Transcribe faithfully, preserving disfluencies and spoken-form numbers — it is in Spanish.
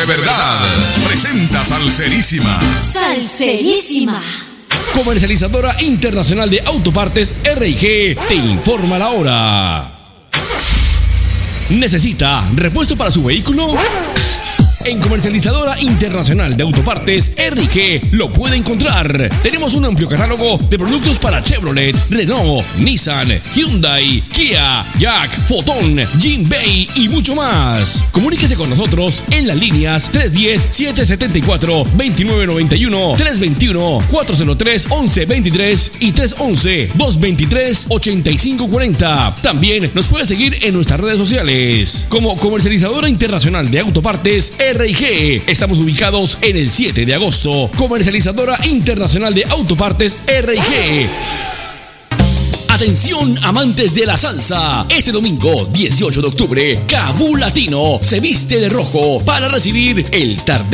de verdad. Presenta Salserísima. Salserísima. Comercializadora Internacional de Autopartes R y G te informa la hora. ¿Necesita repuesto para su vehículo? En Comercializadora Internacional de Autopartes R y G lo puede encontrar. Tenemos un amplio catálogo de productos para Chevrolet, Renault, Nissan, Hyundai, Kia, Jack, Foton, Jinbei y mucho más. Comuníquese con nosotros en las líneas tres uno cero, siete siete cuatro, dos nueve nueve uno, tres dos uno, cuatro cero tres, once veintitrés y tres once, dos veintitrés, ochenta y cinco cuarenta. También nos puede seguir en nuestras redes sociales como Comercializadora Internacional de Autopartes R y G. Estamos ubicados en el siete de agosto. Comercializadora Internacional de Autopartes R y G. Atención amantes de la salsa, este domingo dieciocho de octubre, Kabul Latino se viste de rojo para recibir el tarde